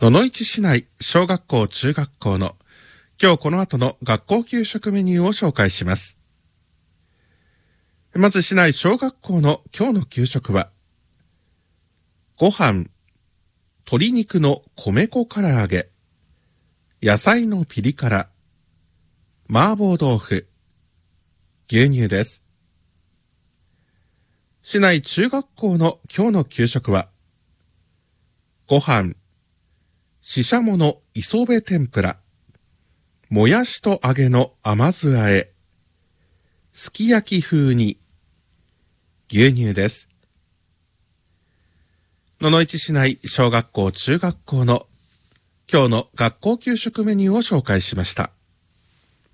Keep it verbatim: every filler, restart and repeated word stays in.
野々市市内小学校中学校の今日この後の学校給食メニューを紹介します。まず市内小学校の今日の給食は、ご飯、鶏肉の米粉唐揚げ、野菜のピリ辛、麻婆豆腐、牛乳です。市内中学校の今日の給食は、ご飯、ししゃもの磯辺天ぷら、もやしと揚げの甘酢あえ、すき焼き風に、牛乳です。野々市市内小学校中学校の今日の学校給食メニューを紹介しました。